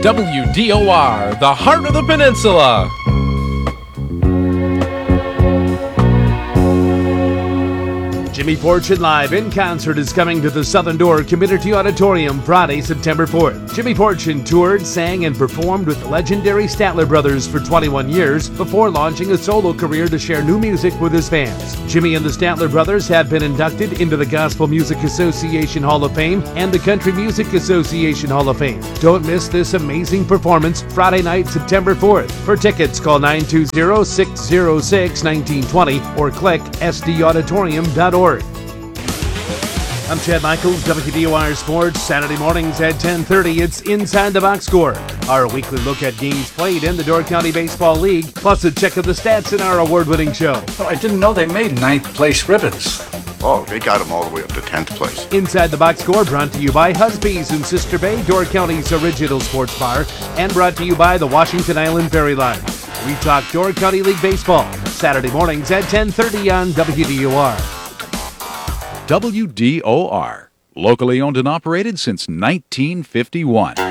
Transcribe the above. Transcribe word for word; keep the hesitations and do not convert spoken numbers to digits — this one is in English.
W D O R, the heart of the peninsula. Jimmy Fortune Live in Concert is coming to the Southern Door Community Auditorium Friday, September fourth. Jimmy Fortune toured, sang, and performed with the legendary Statler Brothers for twenty-one years before launching a solo career to share new music with his fans. Jimmy and the Statler Brothers have been inducted into the Gospel Music Association Hall of Fame and the Country Music Association Hall of Fame. Don't miss this amazing performance Friday night, September fourth. For tickets, call nine two zero, six zero six, one nine two zero or click s d auditorium dot org. I'm Chad Michaels, W D O R Sports. Saturday mornings at ten thirty, it's Inside the Box Score, our weekly look at games played in the Door County Baseball League, plus a check of the stats in our award-winning show. Oh, I didn't know they made ninth place ribbons. Oh, they got them all the way up to tenth place. Inside the Box Score brought to you by Husby's in Sister Bay, Door County's original sports bar, and brought to you by the Washington Island Ferry Line. We talk Door County League Baseball, Saturday mornings at ten thirty on W D O R. W D O R, locally owned and operated since nineteen fifty-one.